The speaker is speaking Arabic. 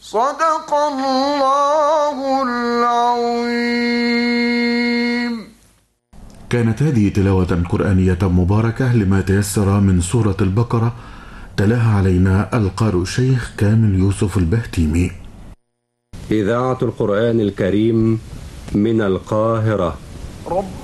صدق الله العظيم. كانت هذه تلاوة قرآنية مباركة لما تيسر من سورة البقرة، تلاها علينا القارئ الشيخ كامل يوسف البهتيمي. إذاعة القرآن الكريم من القاهرة.